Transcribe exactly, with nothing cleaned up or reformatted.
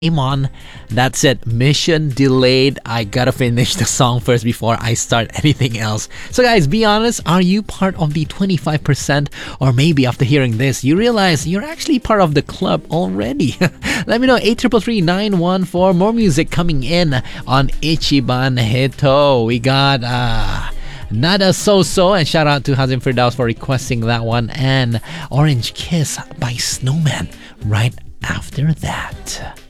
on. That's it. Mission delayed. I gotta finish the song first before I start anything else. So guys, be honest, are you part of the twenty-five percent? Or maybe after hearing this, you realize you're actually part of the club already. Let me know. eight three three nine one four. More music coming in on Ichiban Hito. We got uh Nada So-So, and shout out to Hazim Firdaus for requesting that one, and Orange Kiss by Snowman right after that.